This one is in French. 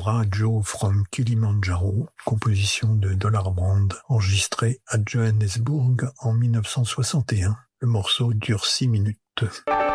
entendra Joe from Kilimanjaro, composition de Dollar Brand, enregistrée à Johannesburg en 1961. Le morceau dure 6 minutes.